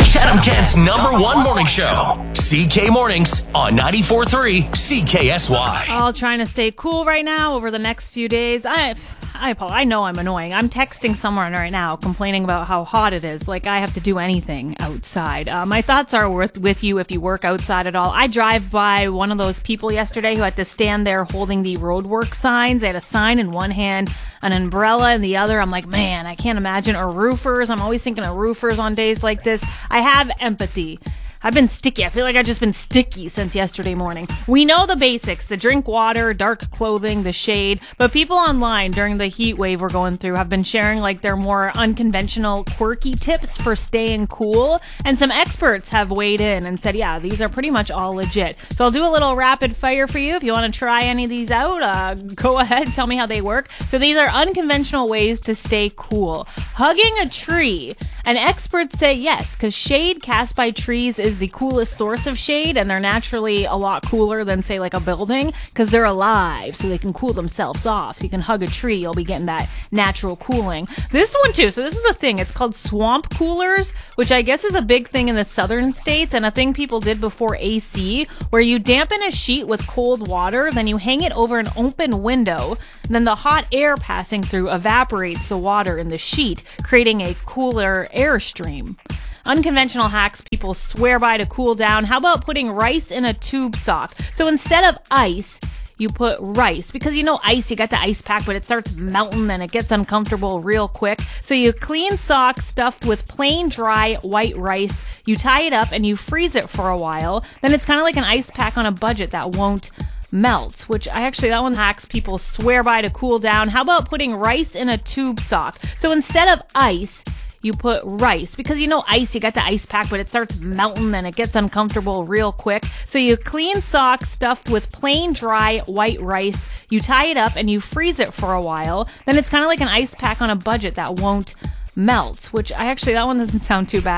Chatham Kent's #1 morning show. CK Mornings on 94.3 CKSY. All trying to stay cool right now over the next few days. I know I'm annoying. I'm texting someone right now complaining about how hot it is, like I have to do anything outside. My thoughts are with you if you work outside at all. I drive by one of those people yesterday who had to stand there holding the roadwork signs. They had a sign in one hand, an umbrella in the other. I'm like, man, I can't imagine. Or roofers. I'm always thinking of roofers on days like this. I have empathy. I've been sticky. I feel like I've just been sticky since yesterday morning. We know the basics, the drink water, dark clothing, the shade, but people online during the heat wave we're going through have been sharing like their more unconventional, quirky tips for staying cool. And some experts have weighed in and said, yeah, these are pretty much all legit. So I'll do a little rapid fire for you. If you want to try any of these out, go ahead, tell me how they work. So these are unconventional ways to stay cool. Hugging a tree. And experts say yes, because shade cast by trees is the coolest source of shade, and they're naturally a lot cooler than, say, like a building, because they're alive, so they can cool themselves off. So you can hug a tree, you'll be getting that natural cooling. This one, too, so this is a thing. It's called swamp coolers, which I guess is a big thing in the southern states, and a thing people did before AC, where you dampen a sheet with cold water, then you hang it over an open window, and then the hot air passing through evaporates the water in the sheet, creating a cooler airstream. Unconventional hacks people swear by to cool down. How about putting rice in a tube sock? So instead of ice, you put rice, because you know ice, you got the ice pack, but it starts melting and it gets uncomfortable real quick. So you clean sock stuffed with plain dry white rice, you tie it up and you freeze it for a while. Then it's kind of like an ice pack on a budget that won't melt, which that one hacks people swear by to cool down. How about putting rice in a tube sock? So instead of ice, you put rice, because you know ice, you got the ice pack, but it starts melting and it gets uncomfortable real quick. So you clean sock stuffed with plain dry white rice, you tie it up and you freeze it for a while. Then it's kind of like an ice pack on a budget that won't melt, which that one doesn't sound too bad.